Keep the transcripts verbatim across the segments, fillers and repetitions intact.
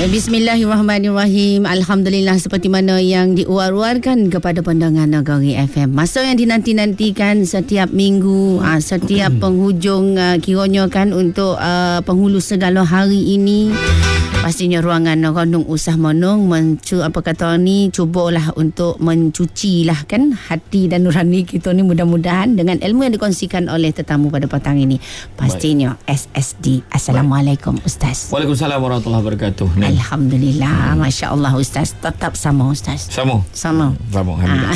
Bismillahirrahmanirrahim. Alhamdulillah, seperti mana yang diuar-uarkan kepada pendengar Nagari F M. Masa yang dinanti-nantikan setiap minggu, uh, setiap penghujung uh, kiranya kan untuk uh, penghulu segala hari ini. Pastinya ruangan Renung Usah Menung mencu, apa kata ni, cubalah untuk mencuci lah kan hati dan nurani kita ni, mudah-mudahan dengan ilmu yang dikongsikan oleh tetamu pada petang ini. Pastinya Baik. S S D. Assalamualaikum Ustaz. Waalaikumsalam warahmatullahi wabarakatuh. Nih. Alhamdulillah, Masya Allah Ustaz. Tetap sama Ustaz. Sama. Sama. Sama. Alhamdulillah.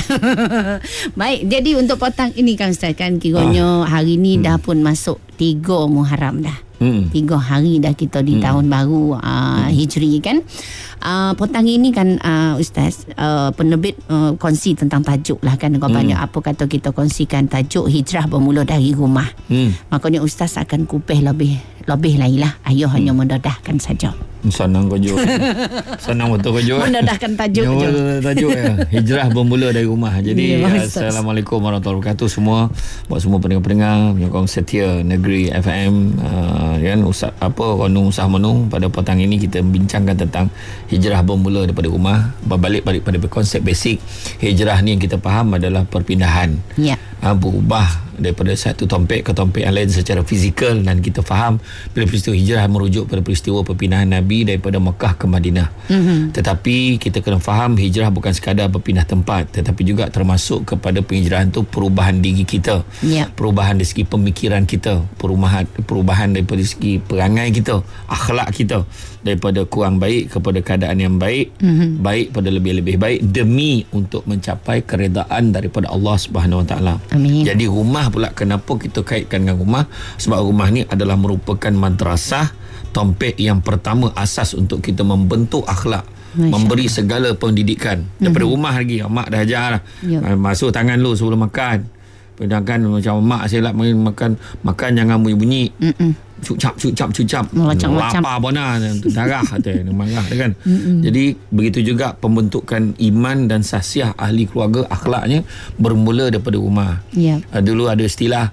Baik, jadi untuk petang ini kan Ustaz kan kiranya ah. hari ni hmm. dah pun masuk tiga Muharram dah. Hmm. Tiga hari dah kita di hmm. tahun baru uh, hmm. Hijri kan. Uh, petang ini kan uh, Ustaz, uh, penerbit uh, kongsi tentang tajuk lah kan. Kepada hmm. apa kata kita kongsikan tajuk hijrah bermula dari rumah. hmm. Makanya Ustaz akan kupih lebih lebih lagi lah. Ayuh hmm. hanya mendedahkan saja. Senang kau Senang betul kau mendedahkan tajuk je. Tajuk ya. Hijrah bermula dari rumah. Jadi ya, Assalamualaikum warahmatullahi wabarakatuh semua. Buat semua pendengar-pendengar penyokong setia Negeri F M, uh, kan Ustaz apa Renung Usah Menung. Pada petang ini kita bincangkan tentang hijrah bermula daripada rumah. Berbalik-balik pada konsep basic hijrah ni yang kita faham adalah perpindahan. Ya. Uh, berubah daripada satu tompek ke tompek yang lain secara fizikal, dan kita faham bila peristiwa hijrah merujuk pada peristiwa perpindahan Nabi daripada Mekah ke Madinah. Mm-hmm. Tetapi kita kena faham hijrah bukan sekadar berpindah tempat, tetapi juga termasuk kepada penghijrahan tu perubahan diri kita. Yeah. Perubahan dari segi pemikiran kita, perubahan perubahan daripada segi perangai kita, akhlak kita, daripada kurang baik kepada keadaan yang baik, mm-hmm. baik pada lebih-lebih baik demi untuk mencapai keredaan daripada Allah Subhanahu Wa Taala. Amin. Jadi rumah pula, kenapa kita kaitkan dengan rumah? Sebab rumah ni adalah merupakan madrasah, tompek yang pertama asas untuk kita membentuk akhlak, Masya memberi segala pendidikan. Daripada mm-hmm. rumah lagi, mak dah ajar lah. Yep. Masuk tangan lu sebelum makan. Sedangkan macam mak saya lah makan makan jangan bunyi-bunyi. Mm-mm. Cucap cucap cucap. Lapar bona darah kata marah kan. Mm-mm. Jadi begitu juga pembentukan iman dan sasiah ahli keluarga, akhlaknya bermula daripada rumah. Yeah. Uh, dulu ada istilah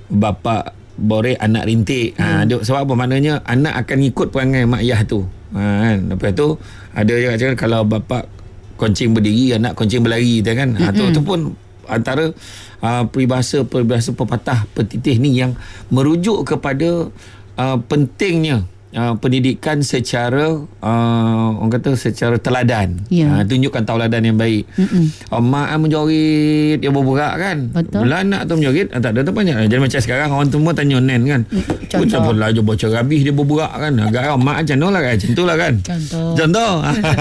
bapa borek anak rintik. Mm. Uh, sebab apa maknanya? Anak akan ikut perangai mak ayah tu. Uh, kan. Lepas tu ada juga cakap kalau bapa koncing berdiri, anak koncing berlari kan. Mm-hmm. Uh, tu pun antara uh, peribahasa peribahasa pepatah petitih ni yang merujuk kepada uh, pentingnya uh, pendidikan secara uh, orang kata secara teladan. Yeah. Uh, tunjukkan tauladan yang baik. Uh, mak menjorit dia bergerak kan. Bila anak tu menjorit uh, tak ada tu banyak. Jadi macam sekarang orang semua tanya nen kan. Macam pun lah je baca rabih dia bergerak kan. Agak mak macam tu lah kan. Macam tu lah kan. Contoh. Contoh.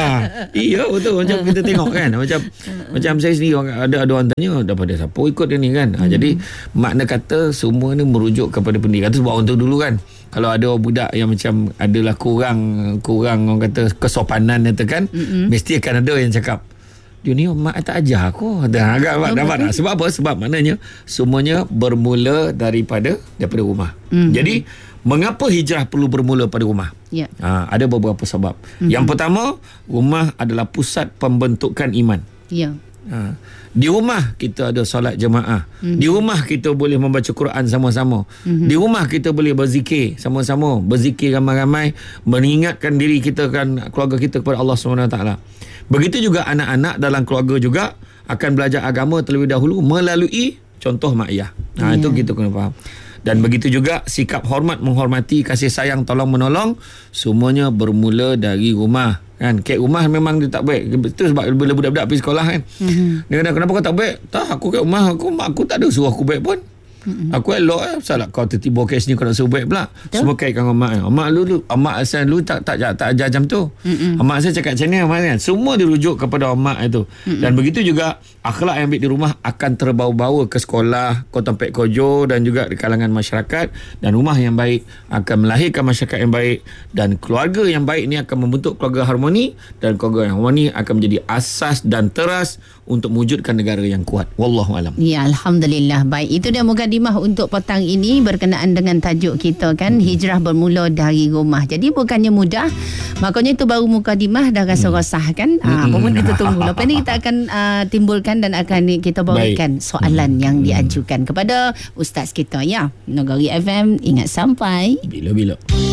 Iya betul. Macam kita tengok kan. Macam macam saya sendiri ada ada orang tanya daripada siapa ikut dia ni kan. Hmm. Jadi makna kata semua ni merujuk kepada pendidikan tu. Sebab orang tu dulu kan, kalau ada budak yang macam adalah kurang kurang orang kata kesopanan kata kan, mm-hmm. mesti akan ada yang cakap dia ni mak tak ajar aku. Dah agak oh, dapat tak? Sebab apa? Sebab maknanya semuanya bermula daripada daripada rumah. Mm-hmm. Jadi mengapa hijrah perlu bermula pada rumah? Yeah. Ha, ada beberapa sebab. Mm-hmm. Yang pertama, rumah adalah pusat pembentukan iman. Ya. Yeah. Ha. Di rumah kita ada solat jemaah. Mm-hmm. Di rumah kita boleh membaca Quran sama-sama. Mm-hmm. Di rumah kita boleh berzikir sama-sama, berzikir ramai-ramai, mengingatkan diri kita kan, keluarga kita kepada Allah subhanahu wa taala. Begitu juga anak-anak dalam keluarga juga akan belajar agama terlebih dahulu melalui contoh mak ayah. Ha, yeah. Itu kita kena faham. Dan begitu juga sikap hormat, menghormati, kasih sayang, tolong menolong, semuanya bermula dari rumah. Kan, kat rumah memang dia tak baik. Betul sebab bila budak-budak pergi sekolah kan. Mm-hmm. Dia kata, kenapa kau tak baik? Tak, aku kat rumah aku mak aku tak ada suruh aku baik pun. Mm-hmm. Aku elok eh. Salah kau tertiba kes ni kau nak suruh baik pula. Betul? Semua kaitkan dengan mak. Mak lu, lu mak asal lu tak tak tak, tak ajar macam tu. Mm-hmm. Mak saya cakap macam ni kan. Semua dirujuk kepada mak itu. Mm-hmm. Dan begitu juga akhlak yang baik di rumah akan terbawa-bawa ke sekolah, ke tempat kerja dan juga di kalangan masyarakat. Dan rumah yang baik akan melahirkan masyarakat yang baik, dan keluarga yang baik ni akan membentuk keluarga harmoni, dan keluarga yang harmoni akan menjadi asas dan teras untuk mewujudkan negara yang kuat. Wallahu alam. Ya, alhamdulillah. Baik, itu dia mukadimah untuk petang ini berkenaan dengan tajuk kita kan, hmm. hijrah bermula dari rumah. Jadi bukannya mudah. Makanya itu baru mukadimah dah rasa hmm. rosah kan. Hmm. Apa pun kita tunggu. Lepas ni kita akan uh, timbulkan dan akan kita bawakan Baik. soalan hmm. yang diajukan kepada ustaz kita ya. Nagari F M, ingat sampai bila-bila.